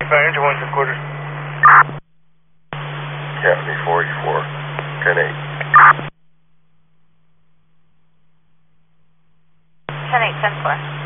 engine 1 3/4. County 44, 10-8. 10-8, 10-4.